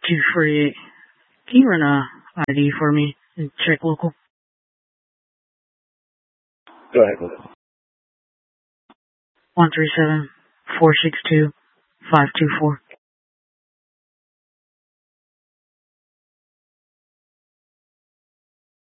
248. Can you run a ID for me and check local? Go ahead. 137-462-524.